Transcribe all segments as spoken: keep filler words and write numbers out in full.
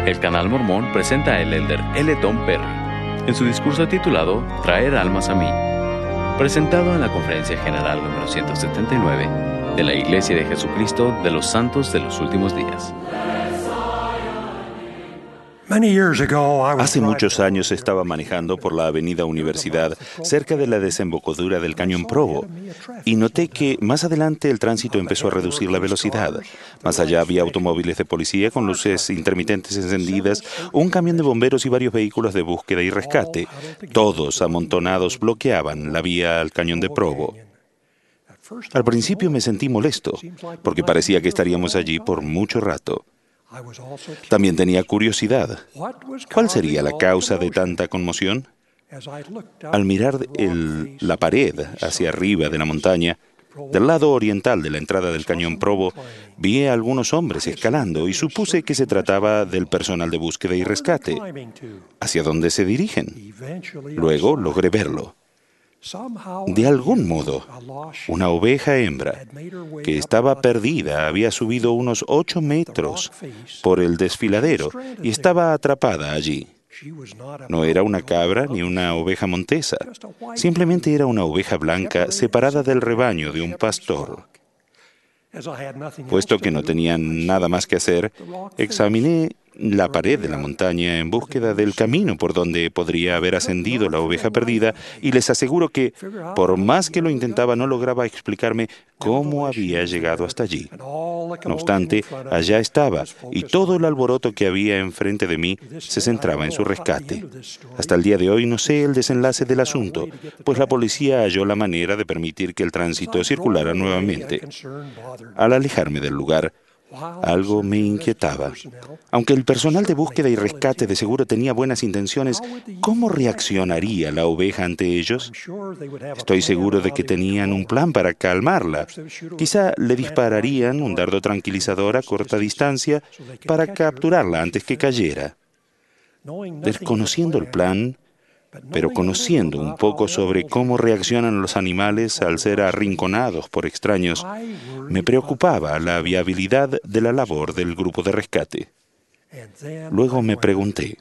El Canal Mormón presenta al elder L. Tom Perry en su discurso titulado Traer almas a mí, presentado en la Conferencia General número ciento setenta y nueve de la Iglesia de Jesucristo de los Santos de los Últimos Días. Hace muchos años estaba manejando por la Avenida Universidad, cerca de la desembocadura del Cañón Provo, y noté que más adelante el tránsito empezó a reducir la velocidad. Más allá había automóviles de policía con luces intermitentes encendidas, un camión de bomberos y varios vehículos de búsqueda y rescate. Todos amontonados bloqueaban la vía al Cañón de Provo. Al principio me sentí molesto, porque parecía que estaríamos allí por mucho rato. También tenía curiosidad. ¿Cuál sería la causa de tanta conmoción? Al mirar el, la pared hacia arriba de la montaña, del lado oriental de la entrada del Cañón Provo, vi a algunos hombres escalando y supuse que se trataba del personal de búsqueda y rescate. ¿Hacia dónde se dirigen? Luego logré verlo. De algún modo, una oveja hembra que estaba perdida había subido unos ocho metros por el desfiladero y estaba atrapada allí. No era una cabra ni una oveja montesa, simplemente era una oveja blanca separada del rebaño de un pastor. Puesto que no tenían nada más que hacer, examiné la pared de la montaña en búsqueda del camino por donde podría haber ascendido la oveja perdida, y les aseguro que, por más que lo intentaba, no lograba explicarme cómo había llegado hasta allí. No obstante, allá estaba, y todo el alboroto que había enfrente de mí se centraba en su rescate. Hasta el día de hoy no sé el desenlace del asunto, pues la policía halló la manera de permitir que el tránsito circulara nuevamente. Al alejarme del lugar, algo me inquietaba. Aunque el personal de búsqueda y rescate de seguro tenía buenas intenciones, ¿cómo reaccionaría la oveja ante ellos? Estoy seguro de que tenían un plan para calmarla. Quizá le dispararían un dardo tranquilizador a corta distancia para capturarla antes que cayera. Desconociendo el plan, pero conociendo un poco sobre cómo reaccionan los animales al ser arrinconados por extraños, me preocupaba la viabilidad de la labor del grupo de rescate. Luego me pregunté,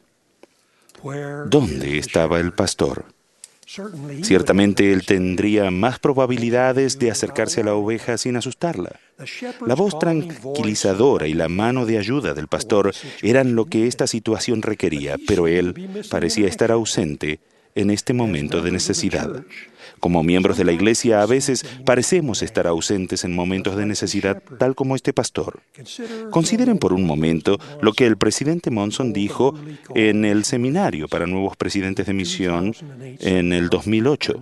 ¿dónde estaba el pastor? Ciertamente él tendría más probabilidades de acercarse a la oveja sin asustarla. La voz tranquilizadora y la mano de ayuda del pastor eran lo que esta situación requería, pero él parecía estar ausente en este momento de necesidad. Como miembros de la Iglesia, a veces parecemos estar ausentes en momentos de necesidad, tal como este pastor. Consideren por un momento lo que el presidente Monson dijo en el seminario para nuevos presidentes de misión en el dos mil ocho.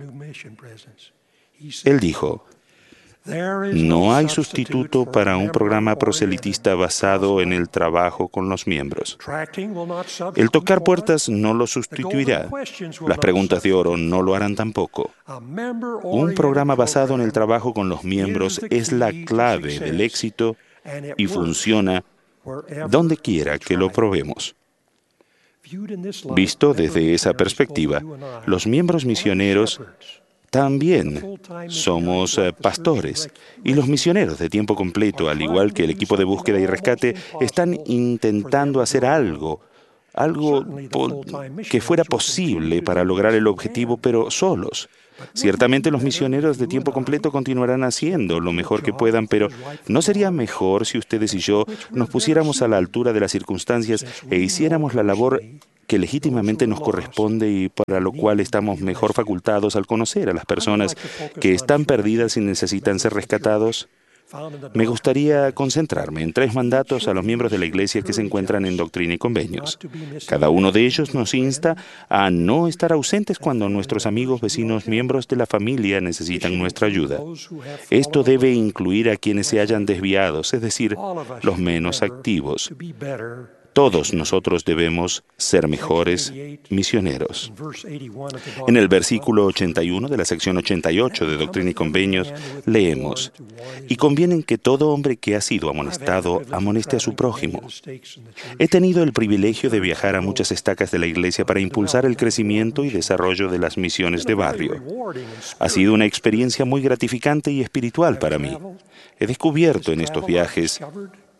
Él dijo: no hay sustituto para un programa proselitista basado en el trabajo con los miembros. El tocar puertas no lo sustituirá. Las preguntas de oro no lo harán tampoco. Un programa basado en el trabajo con los miembros es la clave del éxito y funciona donde quiera que lo probemos. Visto desde esa perspectiva, los miembros misioneros también somos uh, pastores, y los misioneros de tiempo completo, al igual que el equipo de búsqueda y rescate, están intentando hacer algo, algo que fuera posible para lograr el objetivo, pero solos. Ciertamente los misioneros de tiempo completo continuarán haciendo lo mejor que puedan, pero ¿no sería mejor si ustedes y yo nos pusiéramos a la altura de las circunstancias e hiciéramos la labor que legítimamente nos corresponde y para lo cual estamos mejor facultados al conocer a las personas que están perdidas y necesitan ser rescatados? Me gustaría concentrarme en tres mandatos a los miembros de la Iglesia que se encuentran en Doctrina y Convenios. Cada uno de ellos nos insta a no estar ausentes cuando nuestros amigos, vecinos, miembros de la familia necesitan nuestra ayuda. Esto debe incluir a quienes se hayan desviado, es decir, los menos activos. Todos nosotros debemos ser mejores misioneros. En el versículo ochenta y uno de la sección ochenta y ocho de Doctrina y Convenios, leemos: y conviene que todo hombre que ha sido amonestado amoneste a su prójimo. He tenido el privilegio de viajar a muchas estacas de la Iglesia para impulsar el crecimiento y desarrollo de las misiones de barrio. Ha sido una experiencia muy gratificante y espiritual para mí. He descubierto en estos viajes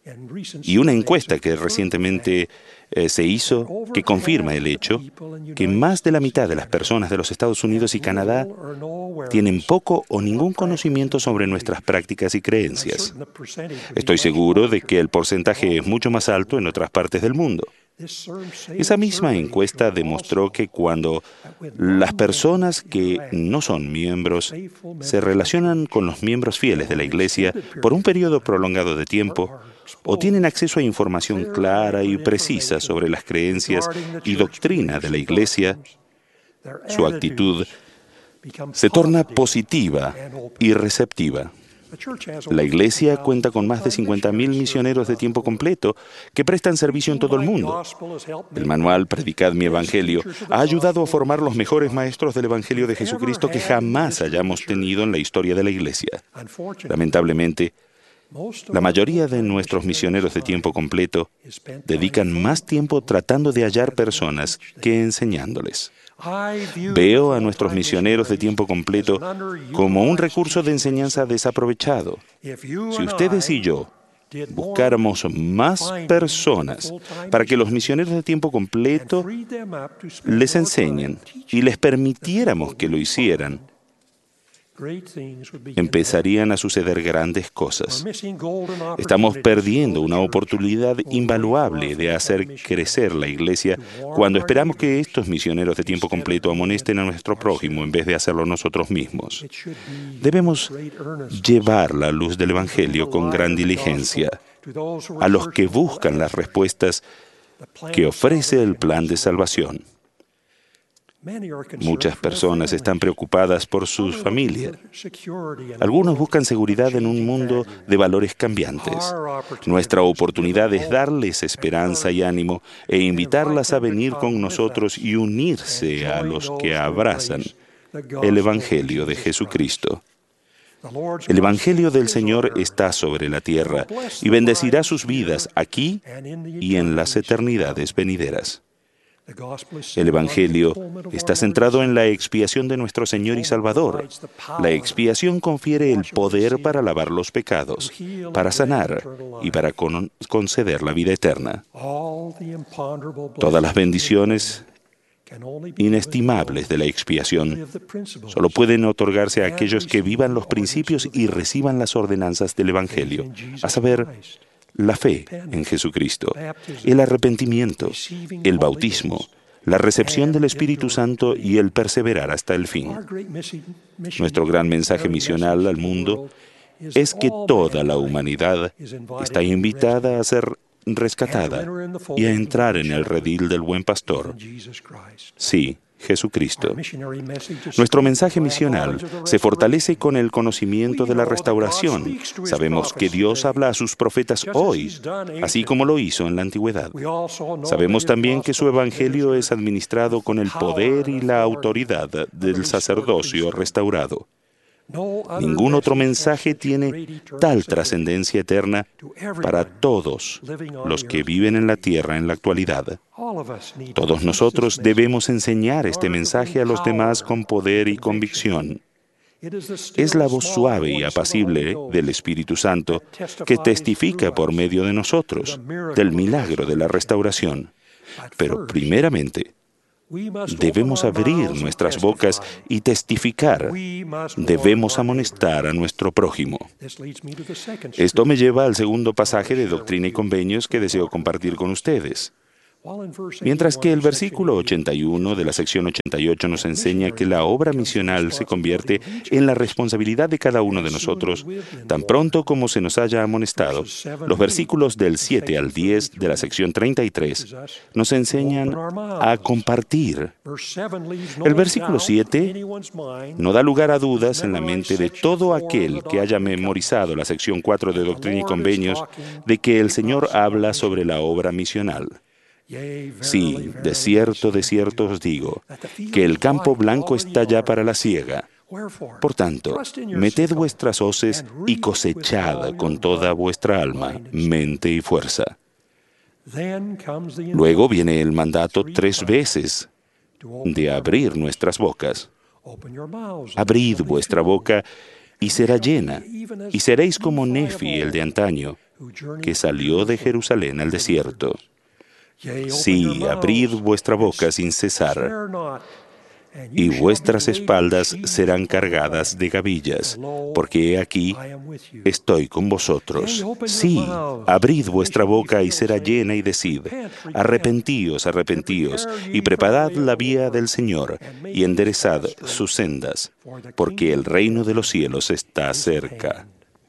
Y una encuesta que recientemente eh, se hizo que confirma el hecho que más de la mitad de las personas de los Estados Unidos y Canadá tienen poco o ningún conocimiento sobre nuestras prácticas y creencias. Estoy seguro de que el porcentaje es mucho más alto en otras partes del mundo. Esa misma encuesta demostró que cuando las personas que no son miembros se relacionan con los miembros fieles de la Iglesia por un periodo prolongado de tiempo, o tienen acceso a información clara y precisa sobre las creencias y doctrina de la Iglesia, su actitud se torna positiva y receptiva. La Iglesia cuenta con más de cincuenta mil misioneros de tiempo completo que prestan servicio en todo el mundo. El manual Predicad mi Evangelio ha ayudado a formar los mejores maestros del Evangelio de Jesucristo que jamás hayamos tenido en la historia de la Iglesia. Lamentablemente, la mayoría de nuestros misioneros de tiempo completo dedican más tiempo tratando de hallar personas que enseñándoles. Veo a nuestros misioneros de tiempo completo como un recurso de enseñanza desaprovechado. Si ustedes y yo buscáramos más personas para que los misioneros de tiempo completo les enseñen y les permitiéramos que lo hicieran, empezarían a suceder grandes cosas. Estamos perdiendo una oportunidad invaluable de hacer crecer la Iglesia cuando esperamos que estos misioneros de tiempo completo amonesten a nuestro prójimo en vez de hacerlo nosotros mismos. Debemos llevar la luz del Evangelio con gran diligencia a los que buscan las respuestas que ofrece el plan de salvación. Muchas personas están preocupadas por sus familias. Algunos buscan seguridad en un mundo de valores cambiantes. Nuestra oportunidad es darles esperanza y ánimo e invitarlas a venir con nosotros y unirse a los que abrazan el Evangelio de Jesucristo. El Evangelio del Señor está sobre la tierra y bendecirá sus vidas aquí y en las eternidades venideras. El Evangelio está centrado en la expiación de nuestro Señor y Salvador. La expiación confiere el poder para lavar los pecados, para sanar y para con- conceder la vida eterna. Todas las bendiciones inestimables de la expiación solo pueden otorgarse a aquellos que vivan los principios y reciban las ordenanzas del Evangelio, a saber, la fe en Jesucristo, el arrepentimiento, el bautismo, la recepción del Espíritu Santo y el perseverar hasta el fin. Nuestro gran mensaje misional al mundo es que toda la humanidad está invitada a ser rescatada y a entrar en el redil del buen pastor. Sí, Jesucristo. Nuestro mensaje misional se fortalece con el conocimiento de la restauración. Sabemos que Dios habla a sus profetas hoy, así como lo hizo en la antigüedad. Sabemos también que su evangelio es administrado con el poder y la autoridad del sacerdocio restaurado. Ningún otro mensaje tiene tal trascendencia eterna para todos los que viven en la tierra en la actualidad. Todos nosotros debemos enseñar este mensaje a los demás con poder y convicción. Es la voz suave y apacible del Espíritu Santo que testifica por medio de nosotros del milagro de la restauración. Pero primeramente, debemos abrir nuestras bocas y testificar. Debemos amonestar a nuestro prójimo. Esto me lleva al segundo pasaje de Doctrina y Convenios que deseo compartir con ustedes. Mientras que el versículo ochenta y uno de la sección ochenta y ocho nos enseña que la obra misional se convierte en la responsabilidad de cada uno de nosotros, tan pronto como se nos haya amonestado, los versículos del siete al diez de la sección treinta y tres nos enseñan a compartir. El versículo siete no da lugar a dudas en la mente de todo aquel que haya memorizado la sección cuatro de Doctrina y Convenios de que el Señor habla sobre la obra misional. Sí, de cierto, de cierto os digo, que el campo blanco está ya para la siega. Por tanto, meted vuestras hoces y cosechad con toda vuestra alma, mente y fuerza. Luego viene el mandato tres veces de abrir nuestras bocas. Abrid vuestra boca y será llena, y seréis como Nefi, el de antaño, que salió de Jerusalén al desierto. Sí, abrid vuestra boca sin cesar, y vuestras espaldas serán cargadas de gavillas, porque he aquí, estoy con vosotros. Sí, abrid vuestra boca y será llena y decid, arrepentíos, arrepentíos, y preparad la vía del Señor, y enderezad sus sendas, porque el reino de los cielos está cerca.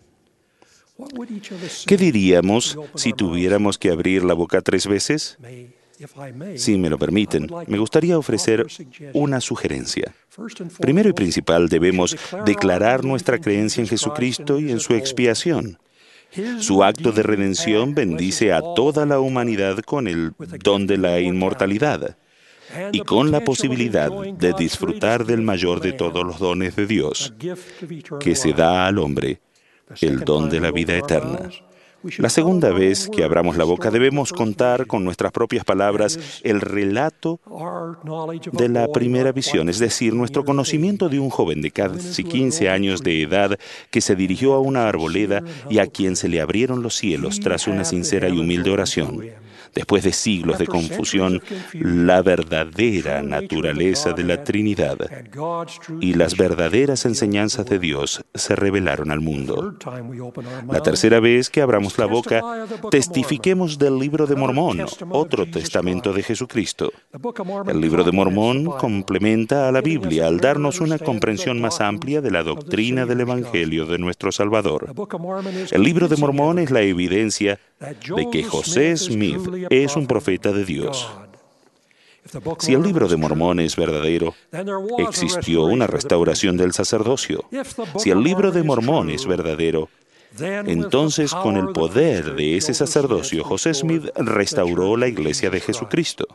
¿Qué diríamos si tuviéramos que abrir la boca tres veces? Si me lo permiten, me gustaría ofrecer una sugerencia. Primero y principal, debemos declarar nuestra creencia en Jesucristo y en su expiación. Su acto de redención bendice a toda la humanidad con el don de la inmortalidad y con la posibilidad de disfrutar del mayor de todos los dones de Dios, que se da al hombre, el don de la vida eterna. La segunda vez que abramos la boca debemos contar con nuestras propias palabras el relato de la primera visión, es decir, nuestro conocimiento de un joven de casi quince años de edad que se dirigió a una arboleda y a quien se le abrieron los cielos tras una sincera y humilde oración. Después de siglos de confusión, la verdadera naturaleza de la Trinidad y las verdaderas enseñanzas de Dios se revelaron al mundo. La tercera vez que abramos la boca, testifiquemos del Libro de Mormón, otro testamento de Jesucristo. El Libro de Mormón complementa a la Biblia al darnos una comprensión más amplia de la doctrina del Evangelio de nuestro Salvador. El Libro de Mormón es la evidencia de que José Smith es un profeta de Dios. Si el Libro de Mormón es verdadero, existió una restauración del sacerdocio. Si el Libro de Mormón es verdadero, entonces con el poder de ese sacerdocio, José Smith restauró la Iglesia de Jesucristo.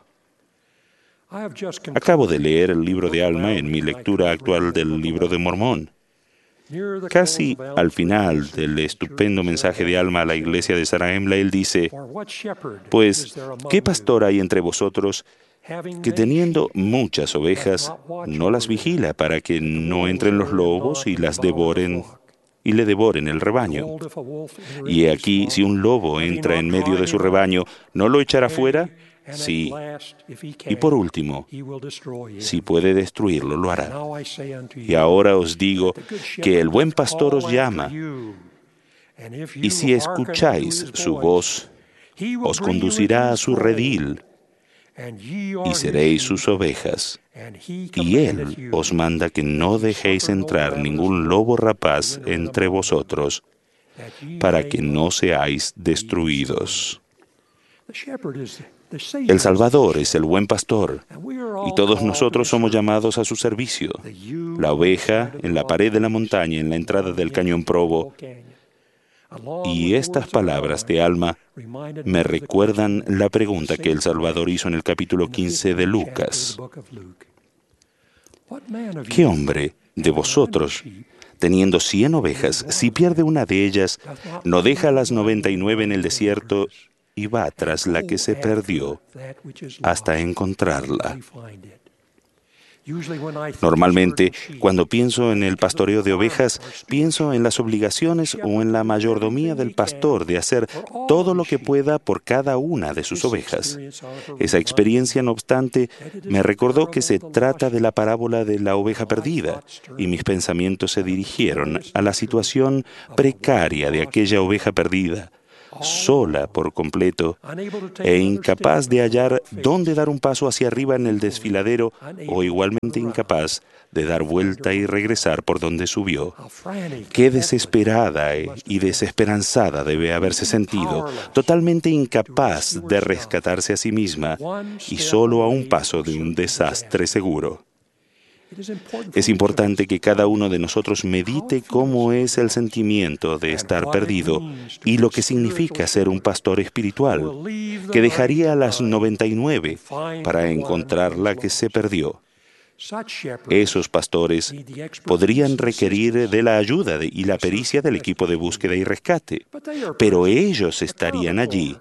Acabo de leer el libro de Alma en mi lectura actual del Libro de Mormón. Casi al final del estupendo mensaje de Alma a la iglesia de Zarahemla, él dice, pues, ¿qué pastor hay entre vosotros que teniendo muchas ovejas no las vigila para que no entren los lobos y las devoren y le devoren el rebaño? Y he aquí, si un lobo entra en medio de su rebaño, ¿no lo echará fuera? Sí. Y por último, si puede destruirlo, lo hará. Y ahora os digo que el buen pastor os llama, y si escucháis su voz, os conducirá a su redil, y seréis sus ovejas. Y él os manda que no dejéis entrar ningún lobo rapaz entre vosotros, para que no seáis destruidos. El Salvador es el buen pastor, y todos nosotros somos llamados a su servicio. La oveja en la pared de la montaña, en la entrada del cañón Provo. Y estas palabras de Alma me recuerdan la pregunta que el Salvador hizo en el capítulo quince de Lucas. ¿Qué hombre de vosotros, teniendo cien ovejas, si pierde una de ellas, no deja las noventa y nueve en el desierto y va tras la que se perdió hasta encontrarla? Normalmente, cuando pienso en el pastoreo de ovejas, pienso en las obligaciones o en la mayordomía del pastor de hacer todo lo que pueda por cada una de sus ovejas. Esa experiencia, no obstante, me recordó que se trata de la parábola de la oveja perdida, y mis pensamientos se dirigieron a la situación precaria de aquella oveja perdida, sola por completo e incapaz de hallar dónde dar un paso hacia arriba en el desfiladero, o igualmente incapaz de dar vuelta y regresar por donde subió. Qué desesperada y desesperanzada debe haberse sentido, totalmente incapaz de rescatarse a sí misma y solo a un paso de un desastre seguro. Es importante que cada uno de nosotros medite cómo es el sentimiento de estar perdido y lo que significa ser un pastor espiritual, que dejaría las noventa y nueve para encontrar la que se perdió. Esos pastores podrían requerir de la ayuda y la pericia del equipo de búsqueda y rescate, pero ellos estarían allí,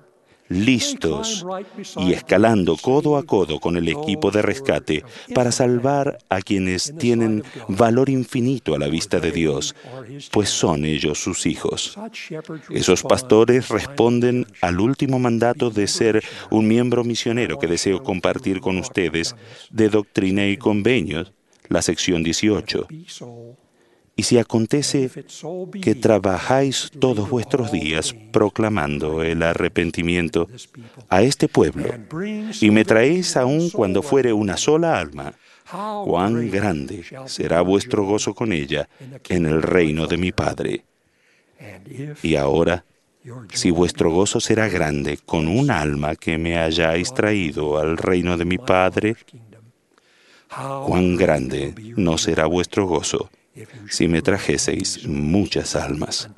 listos y escalando codo a codo con el equipo de rescate para salvar a quienes tienen valor infinito a la vista de Dios, pues son ellos sus hijos. Esos pastores responden al último mandato de ser un miembro misionero que deseo compartir con ustedes de Doctrina y Convenios, la sección dieciocho. Y si acontece que trabajáis todos vuestros días proclamando el arrepentimiento a este pueblo, y me traéis aún cuando fuere una sola alma, cuán grande será vuestro gozo con ella en el reino de mi Padre. Y ahora, si vuestro gozo será grande con un alma que me hayáis traído al reino de mi Padre, cuán grande no será vuestro gozo si me trajeseis muchas almas.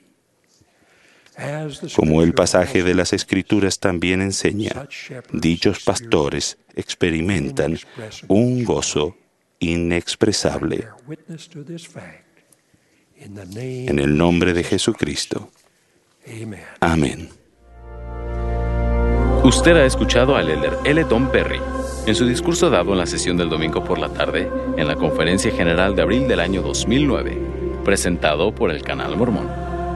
Como el pasaje de las Escrituras también enseña, dichos pastores experimentan un gozo inexpresable. En el nombre de Jesucristo. Amén. Usted ha escuchado al elder L. Tom Perry en su discurso dado en la sesión del domingo por la tarde en la Conferencia General de abril del año dos mil nueve, presentado por el Canal Mormón.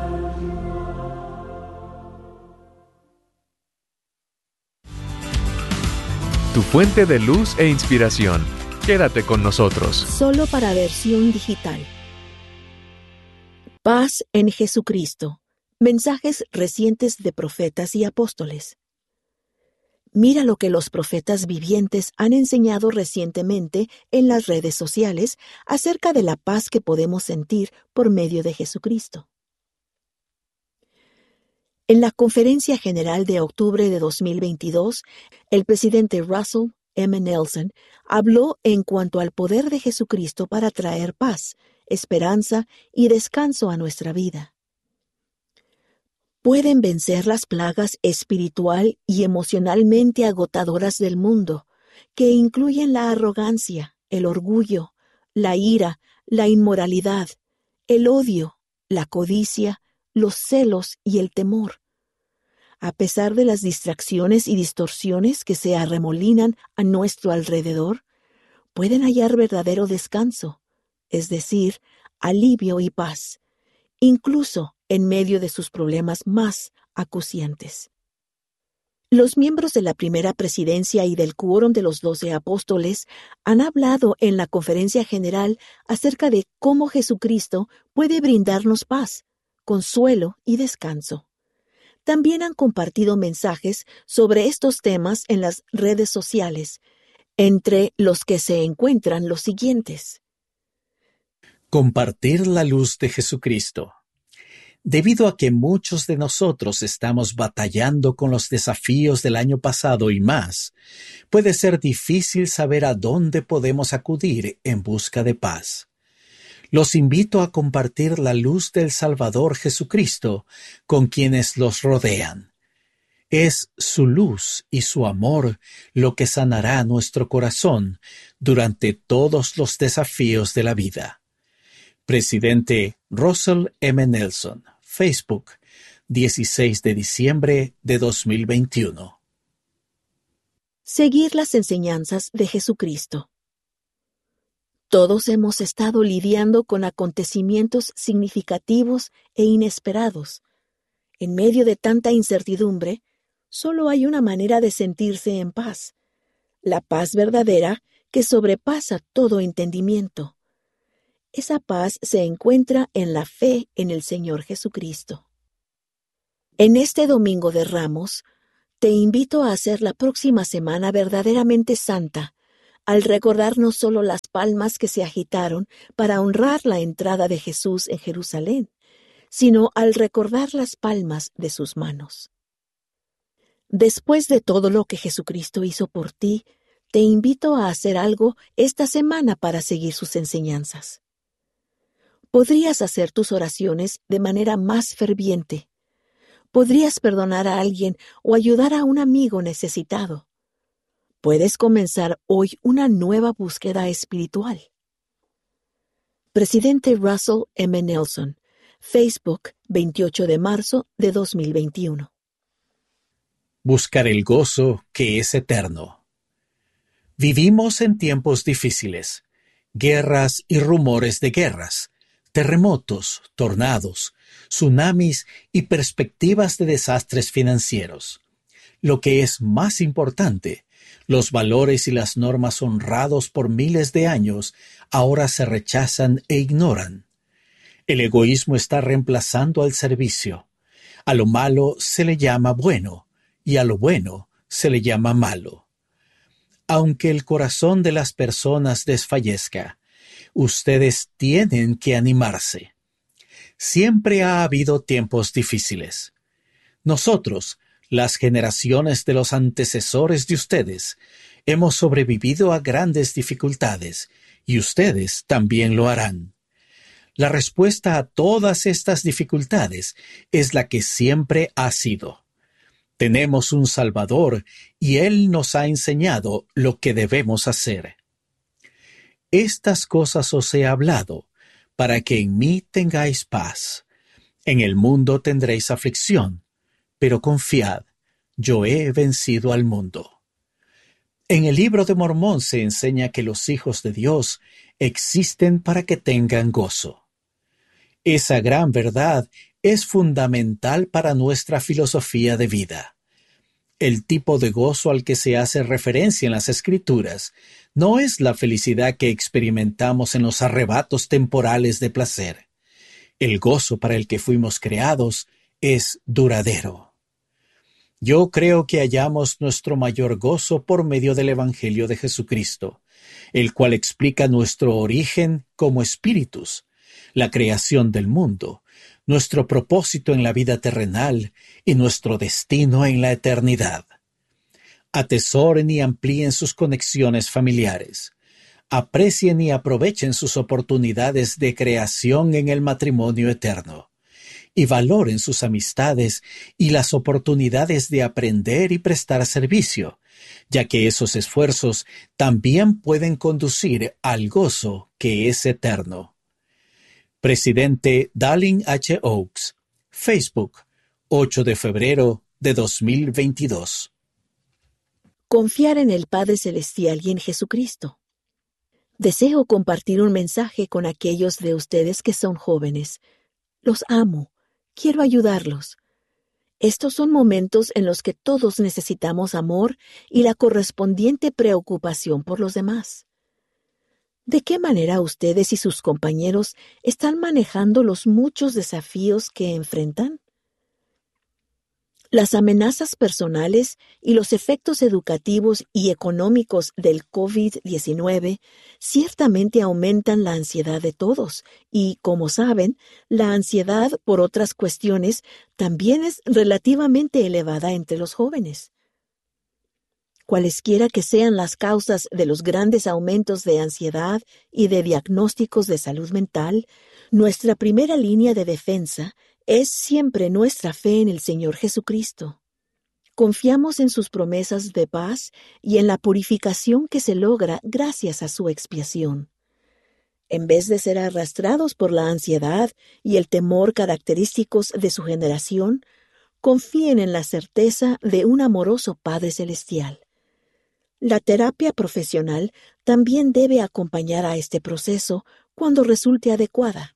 Tu fuente de luz e inspiración. Quédate con nosotros. Solo para versión digital. Paz en Jesucristo. Mensajes recientes de profetas y apóstoles. Mira lo que los profetas vivientes han enseñado recientemente en las redes sociales acerca de la paz que podemos sentir por medio de Jesucristo. En la Conferencia General de octubre de dos mil veintidós, el presidente Russell M. Nelson habló en cuanto al poder de Jesucristo para traer paz, esperanza y descanso a nuestra vida. Pueden vencer las plagas espiritual y emocionalmente agotadoras del mundo, que incluyen la arrogancia, el orgullo, la ira, la inmoralidad, el odio, la codicia, los celos y el temor. A pesar de las distracciones y distorsiones que se arremolinan a nuestro alrededor, pueden hallar verdadero descanso, es decir, alivio y paz, incluso en medio de sus problemas más acuciantes. Los miembros de la primera presidencia y del quórum de los doce apóstoles han hablado en la conferencia general acerca de cómo Jesucristo puede brindarnos paz, consuelo y descanso. También han compartido mensajes sobre estos temas en las redes sociales, entre los que se encuentran los siguientes. Compartir la luz de Jesucristo. Debido a que muchos de nosotros estamos batallando con los desafíos del año pasado y más, puede ser difícil saber a dónde podemos acudir en busca de paz. Los invito a compartir la luz del Salvador Jesucristo con quienes los rodean. Es su luz y su amor lo que sanará nuestro corazón durante todos los desafíos de la vida. Presidente Russell M. Nelson, Facebook, dieciséis de diciembre de dos mil veintiuno. Seguir las enseñanzas de Jesucristo. Todos hemos estado lidiando con acontecimientos significativos e inesperados. En medio de tanta incertidumbre, solo hay una manera de sentirse en paz, la paz verdadera que sobrepasa todo entendimiento. Esa paz se encuentra en la fe en el Señor Jesucristo. En este Domingo de Ramos, te invito a hacer la próxima semana verdaderamente santa, al recordar no solo las palmas que se agitaron para honrar la entrada de Jesús en Jerusalén, sino al recordar las palmas de sus manos. Después de todo lo que Jesucristo hizo por ti, te invito a hacer algo esta semana para seguir sus enseñanzas. Podrías hacer tus oraciones de manera más ferviente. Podrías perdonar a alguien o ayudar a un amigo necesitado. Puedes comenzar hoy una nueva búsqueda espiritual. Presidente Russell M. Nelson, Facebook, veintiocho de marzo de dos mil veintiuno. Buscar el gozo que es eterno. Vivimos en tiempos difíciles, guerras y rumores de guerras, terremotos, tornados, tsunamis y perspectivas de desastres financieros. Lo que es más importante, los valores y las normas honrados por miles de años ahora se rechazan e ignoran. El egoísmo está reemplazando al servicio. A lo malo se le llama bueno y a lo bueno se le llama malo. Aunque el corazón de las personas desfallezca, ustedes tienen que animarse. Siempre ha habido tiempos difíciles. Nosotros, las generaciones de los antecesores de ustedes, hemos sobrevivido a grandes dificultades y ustedes también lo harán. La respuesta a todas estas dificultades es la que siempre ha sido. Tenemos un Salvador y Él nos ha enseñado lo que debemos hacer. Estas cosas os he hablado, para que en mí tengáis paz. En el mundo tendréis aflicción, pero confiad, yo he vencido al mundo. En el libro de Mormón se enseña que los hijos de Dios existen para que tengan gozo. Esa gran verdad es fundamental para nuestra filosofía de vida. El tipo de gozo al que se hace referencia en las Escrituras no es la felicidad que experimentamos en los arrebatos temporales de placer. El gozo para el que fuimos creados es duradero. Yo creo que hallamos nuestro mayor gozo por medio del Evangelio de Jesucristo, el cual explica nuestro origen como espíritus, la creación del mundo, nuestro propósito en la vida terrenal y nuestro destino en la eternidad. Atesoren y amplíen sus conexiones familiares. Aprecien y aprovechen sus oportunidades de creación en el matrimonio eterno. Y valoren sus amistades y las oportunidades de aprender y prestar servicio, ya que esos esfuerzos también pueden conducir al gozo que es eterno. Presidente Dallin H. Oaks, Facebook, ocho de febrero de dos mil veintidós. Confiar en el Padre Celestial y en Jesucristo. Deseo compartir un mensaje con aquellos de ustedes que son jóvenes. Los amo. Quiero ayudarlos. Estos son momentos en los que todos necesitamos amor y la correspondiente preocupación por los demás. ¿De qué manera ustedes y sus compañeros están manejando los muchos desafíos que enfrentan? Las amenazas personales y los efectos educativos y económicos del COVID diecinueve ciertamente aumentan la ansiedad de todos y, como saben, la ansiedad por otras cuestiones también es relativamente elevada entre los jóvenes. Cualesquiera que sean las causas de los grandes aumentos de ansiedad y de diagnósticos de salud mental, nuestra primera línea de defensa es siempre nuestra fe en el Señor Jesucristo. Confiamos en sus promesas de paz y en la purificación que se logra gracias a su expiación. En vez de ser arrastrados por la ansiedad y el temor característicos de su generación, confíen en la certeza de un amoroso Padre Celestial. La terapia profesional también debe acompañar a este proceso cuando resulte adecuada.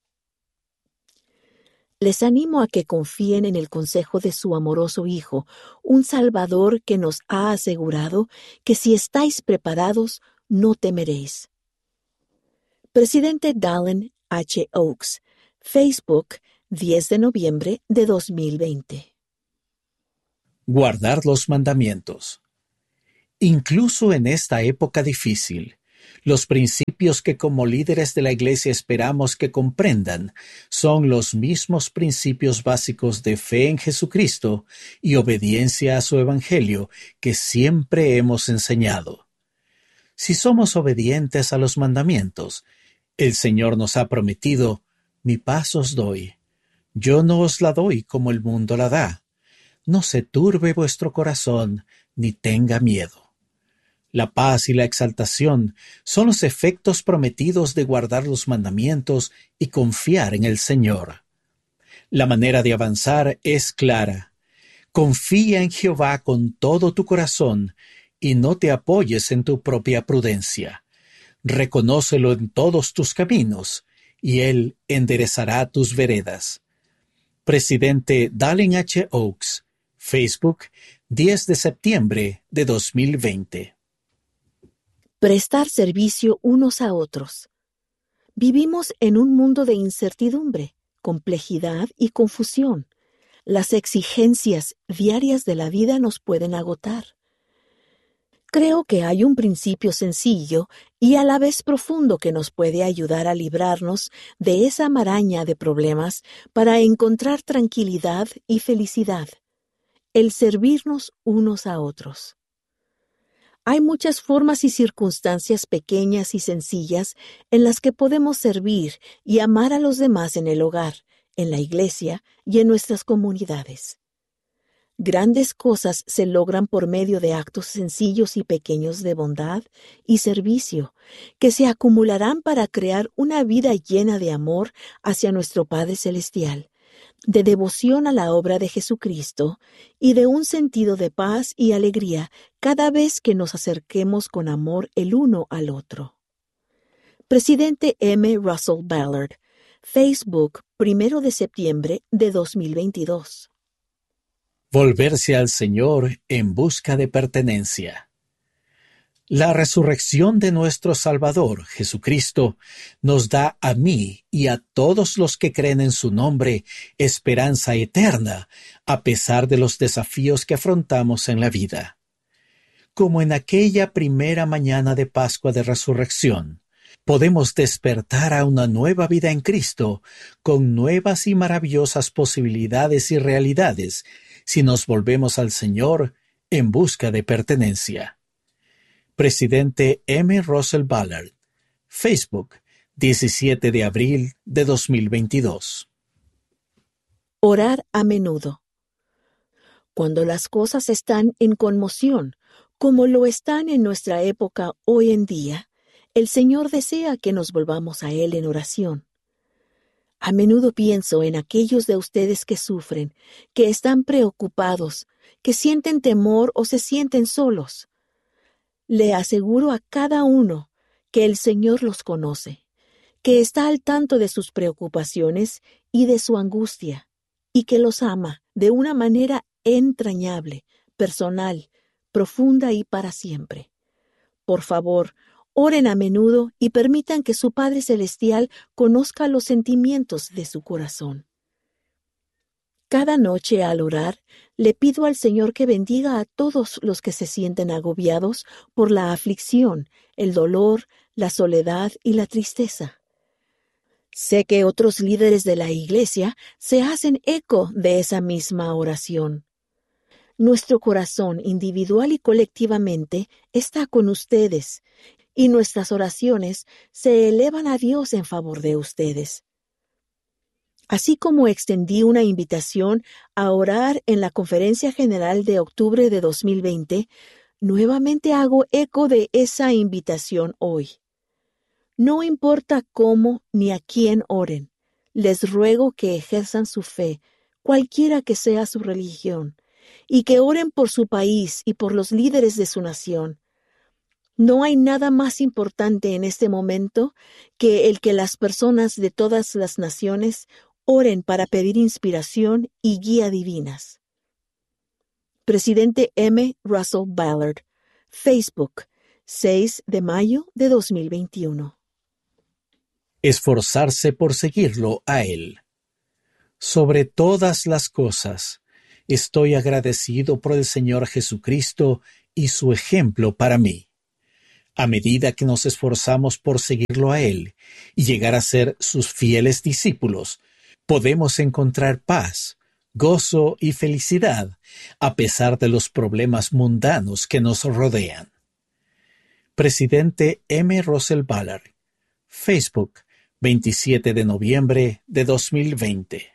Les animo a que confíen en el consejo de su amoroso Hijo, un Salvador que nos ha asegurado que si estáis preparados, no temeréis. Presidente Dallin H. Oaks, Facebook, diez de noviembre de dos mil veinte. Guardar los mandamientos. Incluso en esta época difícil, los principios que como líderes de la Iglesia esperamos que comprendan son los mismos principios básicos de fe en Jesucristo y obediencia a su Evangelio que siempre hemos enseñado. Si somos obedientes a los mandamientos, el Señor nos ha prometido: mi paz os doy. Yo no os la doy como el mundo la da. No se turbe vuestro corazón, ni tenga miedo. La paz y la exaltación son los efectos prometidos de guardar los mandamientos y confiar en el Señor. La manera de avanzar es clara. Confía en Jehová con todo tu corazón y no te apoyes en tu propia prudencia. Reconócelo en todos tus caminos y Él enderezará tus veredas. Presidente Dallin H. Oaks, Facebook, diez de septiembre de dos mil veinte. Prestar servicio unos a otros. Vivimos en un mundo de incertidumbre, complejidad y confusión. Las exigencias diarias de la vida nos pueden agotar. Creo que hay un principio sencillo y a la vez profundo que nos puede ayudar a librarnos de esa maraña de problemas para encontrar tranquilidad y felicidad: el servirnos unos a otros. Hay muchas formas y circunstancias pequeñas y sencillas en las que podemos servir y amar a los demás en el hogar, en la iglesia y en nuestras comunidades. Grandes cosas se logran por medio de actos sencillos y pequeños de bondad y servicio, que se acumularán para crear una vida llena de amor hacia nuestro Padre Celestial, de devoción a la obra de Jesucristo y de un sentido de paz y alegría cada vez que nos acerquemos con amor el uno al otro. Presidente M. Russell Ballard, Facebook, primero de septiembre de dos mil veintidós. Volverse al Señor en busca de pertenencia. La resurrección de nuestro Salvador, Jesucristo, nos da a mí y a todos los que creen en su nombre esperanza eterna, a pesar de los desafíos que afrontamos en la vida. Como en aquella primera mañana de Pascua de Resurrección, podemos despertar a una nueva vida en Cristo, con nuevas y maravillosas posibilidades y realidades, si nos volvemos al Señor en busca de pertenencia. Presidente M. Russell Ballard, Facebook, diecisiete de abril de dos mil veintidós. Orar a menudo. Cuando las cosas están en conmoción, como lo están en nuestra época hoy en día, el Señor desea que nos volvamos a Él en oración. A menudo pienso en aquellos de ustedes que sufren, que están preocupados, que sienten temor o se sienten solos. Le aseguro a cada uno que el Señor los conoce, que está al tanto de sus preocupaciones y de su angustia, y que los ama de una manera entrañable, personal, profunda y para siempre. Por favor, oren a menudo y permitan que su Padre Celestial conozca los sentimientos de su corazón. Cada noche al orar, le pido al Señor que bendiga a todos los que se sienten agobiados por la aflicción, el dolor, la soledad y la tristeza. Sé que otros líderes de la Iglesia se hacen eco de esa misma oración. Nuestro corazón, individual y colectivamente, está con ustedes, y nuestras oraciones se elevan a Dios en favor de ustedes. Así como extendí una invitación a orar en la Conferencia General de octubre de dos mil veinte, nuevamente hago eco de esa invitación hoy. No importa cómo ni a quién oren, les ruego que ejerzan su fe, cualquiera que sea su religión, y que oren por su país y por los líderes de su nación. No hay nada más importante en este momento que el que las personas de todas las naciones oren para pedir inspiración y guía divinas. Presidente M. Russell Ballard, Facebook, seis de mayo de dos mil veintiuno. Esforzarse por seguirlo a Él. Sobre todas las cosas, estoy agradecido por el Señor Jesucristo y su ejemplo para mí. A medida que nos esforzamos por seguirlo a Él y llegar a ser sus fieles discípulos, podemos encontrar paz, gozo y felicidad a pesar de los problemas mundanos que nos rodean. Presidente M. Russell Ballard, Facebook, veintisiete de noviembre de dos mil veinte.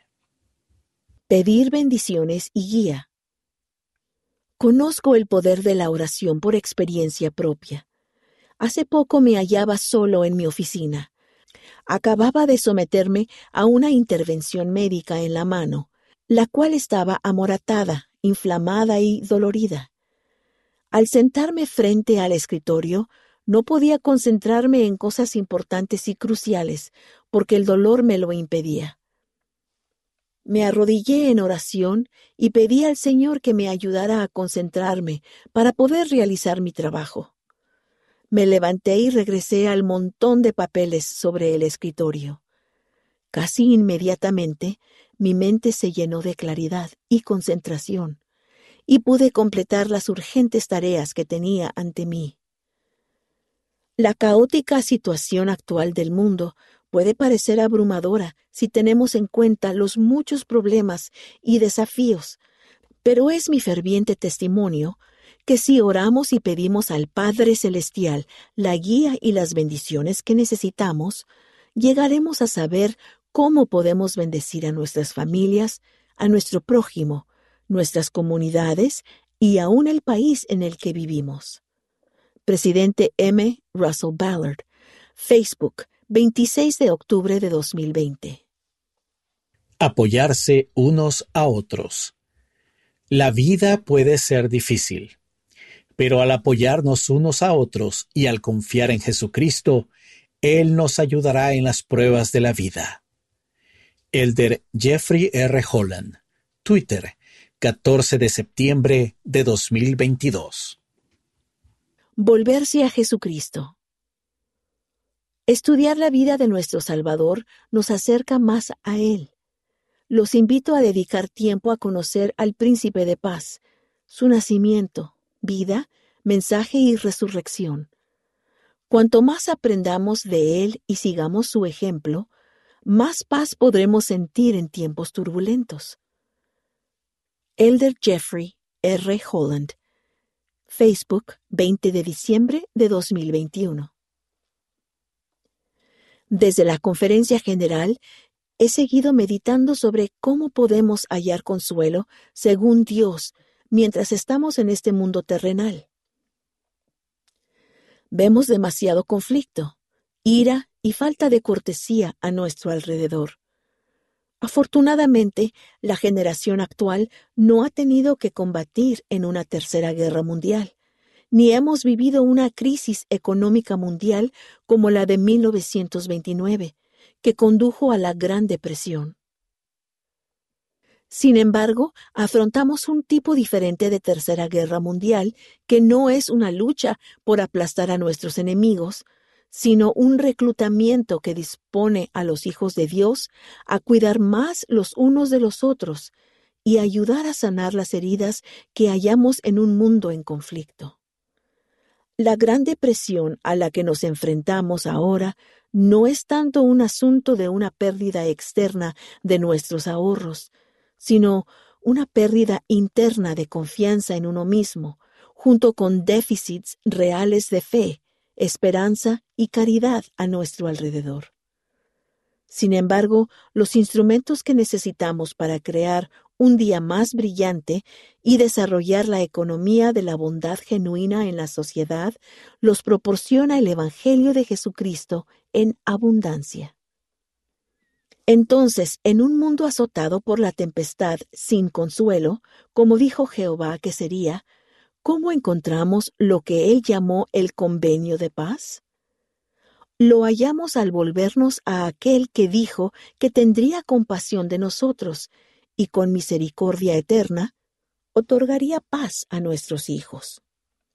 Pedir bendiciones y guía. Conozco el poder de la oración por experiencia propia. Hace poco me hallaba solo en mi oficina. Acababa de someterme a una intervención médica en la mano, la cual estaba amoratada inflamada y dolorida. Al sentarme frente al escritorio, no podía concentrarme en cosas importantes y cruciales, porque el dolor me lo impedía. Me arrodillé en oración y pedí al Señor que me ayudara a concentrarme para poder realizar mi trabajo. Me levanté y regresé al montón de papeles sobre el escritorio. Casi inmediatamente, mi mente se llenó de claridad y concentración, y pude completar las urgentes tareas que tenía ante mí. La caótica situación actual del mundo puede parecer abrumadora si tenemos en cuenta los muchos problemas y desafíos, pero es mi ferviente testimonio que si oramos y pedimos al Padre Celestial la guía y las bendiciones que necesitamos, llegaremos a saber cómo podemos bendecir a nuestras familias, a nuestro prójimo, nuestras comunidades y aún el país en el que vivimos. Presidente M. Russell Ballard, Facebook, veintiséis de octubre de dos mil veinte. Apoyarse unos a otros. La vida puede ser difícil, pero al apoyarnos unos a otros y al confiar en Jesucristo, Él nos ayudará en las pruebas de la vida. Elder Jeffrey R. Holland, Twitter, catorce de septiembre de dos mil veintidós. Volverse a Jesucristo. Estudiar la vida de nuestro Salvador nos acerca más a Él. Los invito a dedicar tiempo a conocer al Príncipe de Paz, su nacimiento, vida, mensaje y resurrección. Cuanto más aprendamos de Él y sigamos su ejemplo, más paz podremos sentir en tiempos turbulentos. Elder Jeffrey R. Holland, Facebook, veinte de diciembre de dos mil veintiuno. Desde la Conferencia General, he seguido meditando sobre cómo podemos hallar consuelo según Dios mientras estamos en este mundo terrenal. Vemos demasiado conflicto, ira y falta de cortesía a nuestro alrededor. Afortunadamente, la generación actual no ha tenido que combatir en una tercera guerra mundial, ni hemos vivido una crisis económica mundial como la de mil novecientos veintinueve, que condujo a la Gran Depresión. Sin embargo, afrontamos un tipo diferente de tercera guerra mundial que no es una lucha por aplastar a nuestros enemigos, sino un reclutamiento que dispone a los hijos de Dios a cuidar más los unos de los otros y ayudar a sanar las heridas que hallamos en un mundo en conflicto. La Gran Depresión a la que nos enfrentamos ahora no es tanto un asunto de una pérdida externa de nuestros ahorros, sino una pérdida interna de confianza en uno mismo, junto con déficits reales de fe, esperanza y caridad a nuestro alrededor. Sin embargo, los instrumentos que necesitamos para crear un día más brillante y desarrollar la economía de la bondad genuina en la sociedad los proporciona el Evangelio de Jesucristo en abundancia. Entonces, en un mundo azotado por la tempestad sin consuelo, como dijo Jehová que sería, ¿cómo encontramos lo que él llamó el convenio de paz? Lo hallamos al volvernos a aquel que dijo que tendría compasión de nosotros y con misericordia eterna otorgaría paz a nuestros hijos.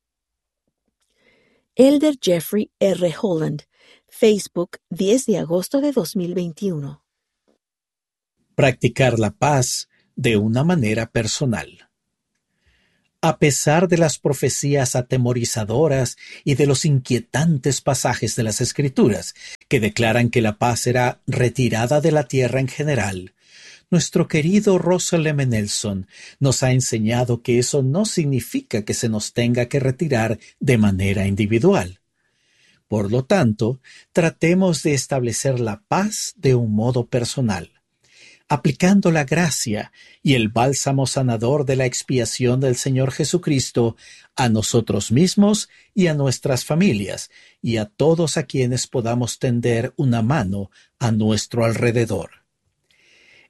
Elder Jeffrey R. Holland, Facebook, diez de agosto de dos mil veintiuno. Practicar la paz de una manera personal. A pesar de las profecías atemorizadoras y de los inquietantes pasajes de las Escrituras que declaran que la paz será retirada de la tierra en general, nuestro querido Russell M. Nelson nos ha enseñado que eso no significa que se nos tenga que retirar de manera individual. Por lo tanto, tratemos de establecer la paz de un modo personal, aplicando la gracia y el bálsamo sanador de la expiación del Señor Jesucristo a nosotros mismos y a nuestras familias y a todos a quienes podamos tender una mano a nuestro alrededor.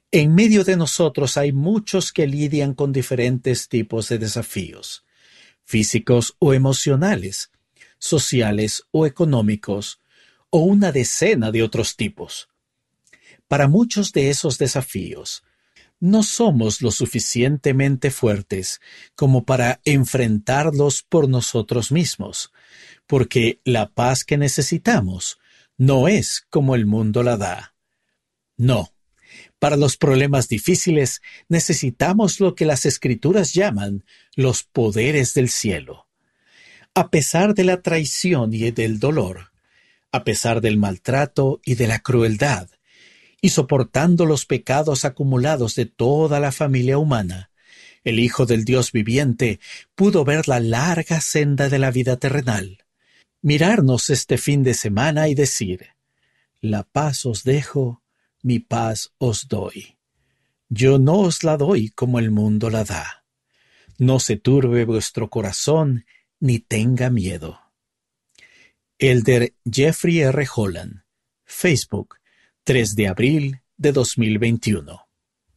En medio de nosotros hay muchos que lidian con diferentes tipos de desafíos, físicos o emocionales, sociales o económicos, o una decena de otros tipos. Para muchos de esos desafíos, no somos lo suficientemente fuertes como para enfrentarlos por nosotros mismos, porque la paz que necesitamos no es como el mundo la da. No. Para los problemas difíciles necesitamos lo que las Escrituras llaman los poderes del cielo. A pesar de la traición y del dolor, a pesar del maltrato y de la crueldad, y soportando los pecados acumulados de toda la familia humana, el Hijo del Dios viviente pudo ver la larga senda de la vida terrenal, mirarnos este fin de semana y decir: la paz os dejo, mi paz os doy. Yo no os la doy como el mundo la da. No se turbe vuestro corazón, ni tenga miedo. Elder Jeffrey R. Holland, Facebook, tres de abril de dos mil veintiuno.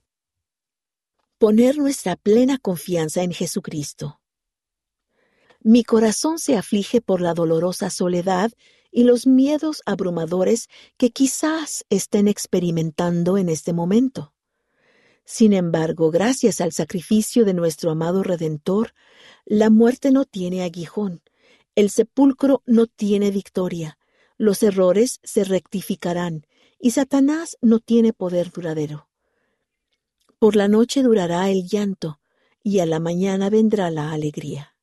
Poner nuestra plena confianza en Jesucristo. Mi corazón se aflige por la dolorosa soledad y los miedos abrumadores que quizás estén experimentando en este momento. Sin embargo, gracias al sacrificio de nuestro amado Redentor, la muerte no tiene aguijón, el sepulcro no tiene victoria, los errores se rectificarán y Satanás no tiene poder duradero. Por la noche durará el llanto y a la mañana vendrá la alegría.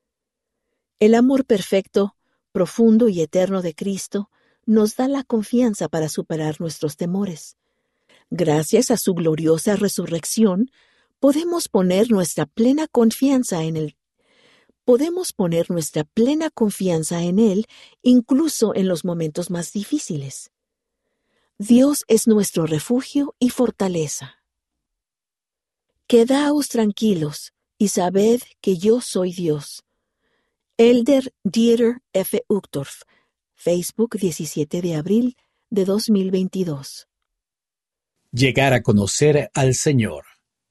El amor perfecto, profundo y eterno de Cristo nos da la confianza para superar nuestros temores. Gracias a su gloriosa resurrección, podemos poner nuestra plena confianza en Él. Podemos poner nuestra plena confianza en Él, incluso en los momentos más difíciles. Dios es nuestro refugio y fortaleza. Quedaos tranquilos y sabed que yo soy Dios. Elder Dieter F. Uchtdorf, Facebook, diecisiete de abril de dos mil veintidós. Llegar a conocer al Señor.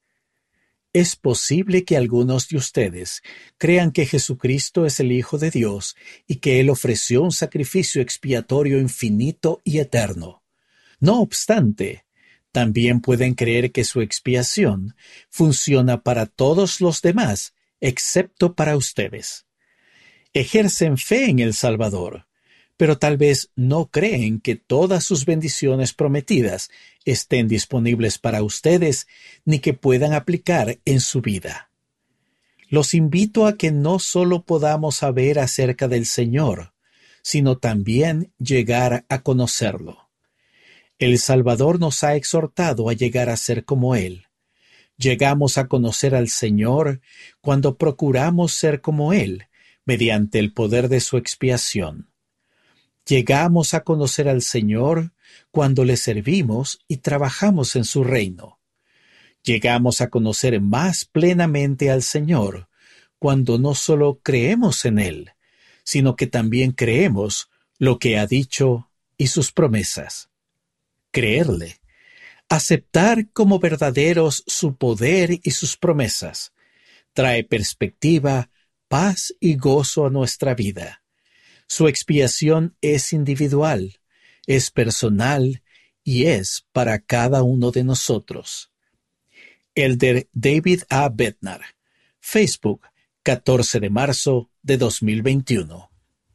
Es posible que algunos de ustedes crean que Jesucristo es el Hijo de Dios y que Él ofreció un sacrificio expiatorio infinito y eterno. No obstante, también pueden creer que su expiación funciona para todos los demás, excepto para ustedes. Ejercen fe en el Salvador, pero tal vez no creen que todas sus bendiciones prometidas estén disponibles para ustedes ni que puedan aplicar en su vida. Los invito a que no solo podamos saber acerca del Señor, sino también llegar a conocerlo. El Salvador nos ha exhortado a llegar a ser como Él. Llegamos a conocer al Señor cuando procuramos ser como Él, mediante el poder de su expiación. Llegamos a conocer al Señor cuando le servimos y trabajamos en su reino. Llegamos a conocer más plenamente al Señor cuando no solo creemos en Él, sino que también creemos lo que ha dicho y sus promesas. Creerle, aceptar como verdaderos su poder y sus promesas, trae perspectiva, paz y gozo a nuestra vida. Su expiación es individual, es personal y es para cada uno de nosotros. Elder David A. Bednar, Facebook, catorce de marzo de dos mil veintiuno.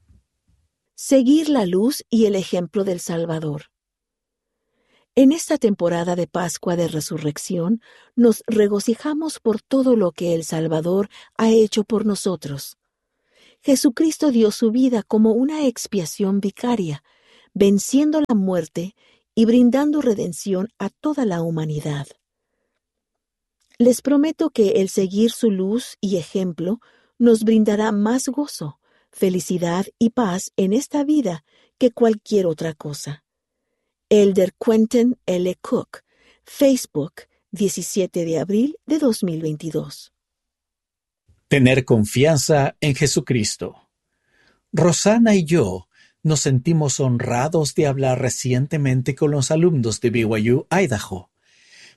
Seguir la luz y el ejemplo del Salvador. En esta temporada de Pascua de Resurrección, nos regocijamos por todo lo que el Salvador ha hecho por nosotros. Jesucristo dio su vida como una expiación vicaria, venciendo la muerte y brindando redención a toda la humanidad. Les prometo que el seguir su luz y ejemplo nos brindará más gozo, felicidad y paz en esta vida que cualquier otra cosa. Elder Quentin L. Cook, Facebook, diecisiete de abril de dos mil veintidós. Tener confianza en Jesucristo. Rosana y yo nos sentimos honrados de hablar recientemente con los alumnos de B Y U, Idaho,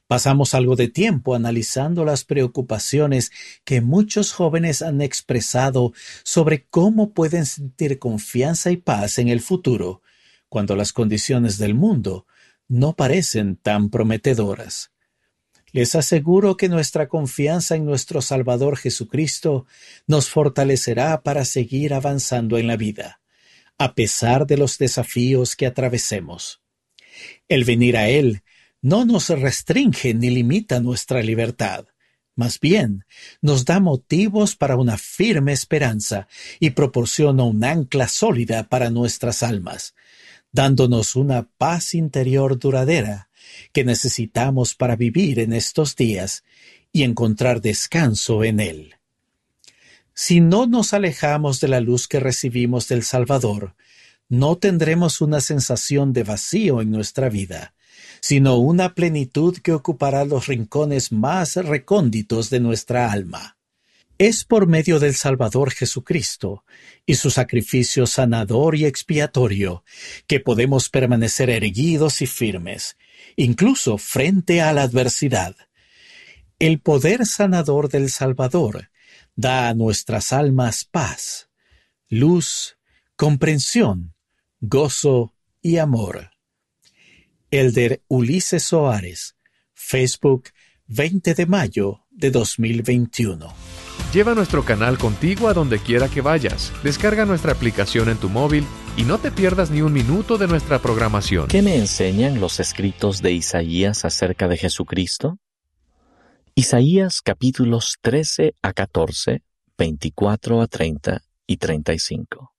Pasamos algo de tiempo analizando las preocupaciones que muchos jóvenes han expresado sobre cómo pueden sentir confianza y paz en el futuro, cuando las condiciones del mundo no parecen tan prometedoras. Les aseguro que nuestra confianza en nuestro Salvador Jesucristo nos fortalecerá para seguir avanzando en la vida, a pesar de los desafíos que atravesemos. El venir a Él no nos restringe ni limita nuestra libertad. Más bien, nos da motivos para una firme esperanza y proporciona un ancla sólida para nuestras almas, dándonos una paz interior duradera que necesitamos para vivir en estos días y encontrar descanso en Él. Si no nos alejamos de la luz que recibimos del Salvador, no tendremos una sensación de vacío en nuestra vida, sino una plenitud que ocupará los rincones más recónditos de nuestra alma. Es por medio del Salvador Jesucristo y su sacrificio sanador y expiatorio que podemos permanecer erguidos y firmes, incluso frente a la adversidad. El poder sanador del Salvador da a nuestras almas paz, luz, comprensión, gozo y amor. Elder Ulises Soares, Facebook, veinte de mayo de dos mil veintiuno. Lleva nuestro canal contigo a donde quiera que vayas. Descarga nuestra aplicación en tu móvil y no te pierdas ni un minuto de nuestra programación. ¿Qué me enseñan los escritos de Isaías acerca de Jesucristo? Isaías capítulos trece a catorce, veinticuatro a treinta y treinta y cinco.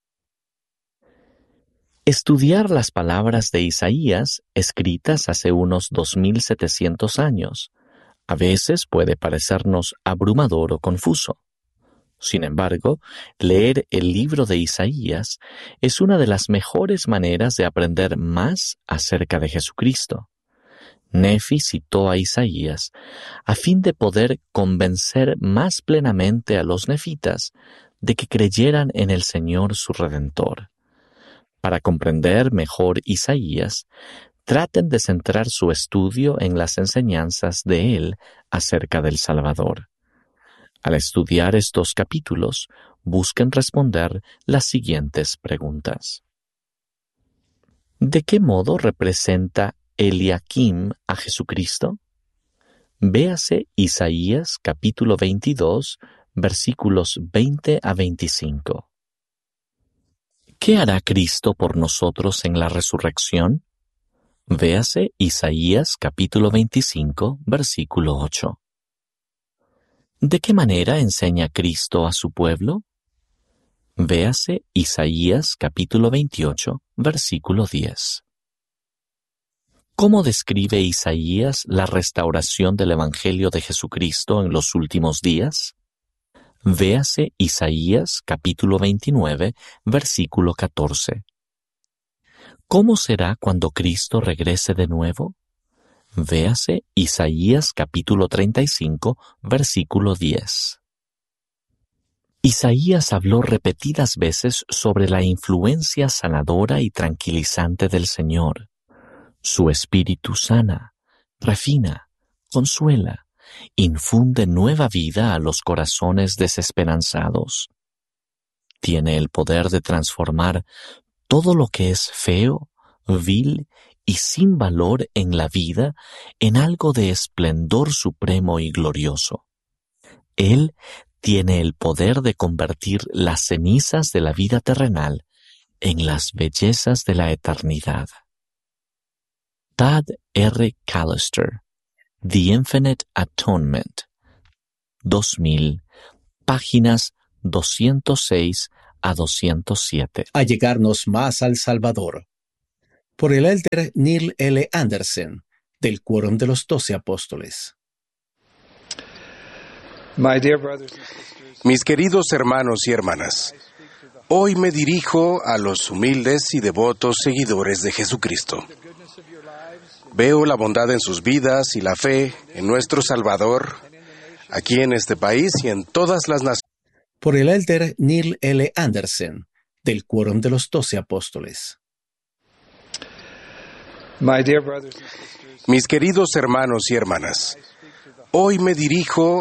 Estudiar las palabras de Isaías, escritas hace unos dos mil setecientos años, a veces puede parecernos abrumador o confuso. Sin embargo, leer el libro de Isaías es una de las mejores maneras de aprender más acerca de Jesucristo. Nefi citó a Isaías a fin de poder convencer más plenamente a los nefitas de que creyeran en el Señor su Redentor. Para comprender mejor Isaías, traten de centrar su estudio en las enseñanzas de él acerca del Salvador. Al estudiar estos capítulos, busquen responder las siguientes preguntas. ¿De qué modo representa Eliakim a Jesucristo? Véase Isaías capítulo veintidós, versículos veinte a veinticinco. ¿Qué hará Cristo por nosotros en la resurrección? Véase Isaías capítulo veinticinco, versículo ocho. ¿De qué manera enseña Cristo a su pueblo? Véase Isaías capítulo veintiocho, versículo diez. ¿Cómo describe Isaías la restauración del Evangelio de Jesucristo en los últimos días? Véase Isaías capítulo veintinueve, versículo catorce. ¿Cómo será cuando Cristo regrese de nuevo? Véase Isaías capítulo treinta y cinco, versículo diez. Isaías habló repetidas veces sobre la influencia sanadora y tranquilizante del Señor. Su espíritu sana, refina, consuela, infunde nueva vida a los corazones desesperanzados. Tiene el poder de transformar todo lo que es feo, vil y sin valor en la vida en algo de esplendor supremo y glorioso. Él tiene el poder de convertir las cenizas de la vida terrenal en las bellezas de la eternidad. Tad R. Callister, The Infinite Atonement, dos mil, páginas doscientos seis a doscientos siete. Allegarnos más al Salvador. Por el elder Neil L. Anderson, del Quórum de los Doce Apóstoles. Mis queridos hermanos y hermanas, hoy me dirijo a los humildes y devotos seguidores de Jesucristo. Veo la bondad en sus vidas y la fe en nuestro Salvador, aquí en este país y en todas las naciones. Por el elder Neil L. Anderson, del Quórum de los Doce Apóstoles. Mis queridos hermanos y hermanas, hoy me dirijo